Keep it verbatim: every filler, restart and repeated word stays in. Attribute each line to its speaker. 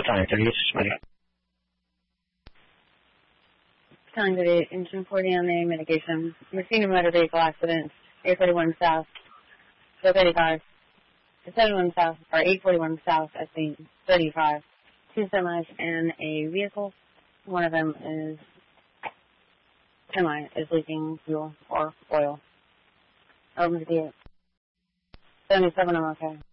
Speaker 1: Battalion thirty-eight, Money.
Speaker 2: Battalion thirty-eight, Engine forty on the mitigation. We're seeing a motor vehicle accident, eight forty-one South, so thirty-five. seventy-one South, or eight forty-one South at the thirty-five. Two semis and a vehicle. One of them is, semi, is leaking fuel or oil. Over to the seventy-seven, I'm okay.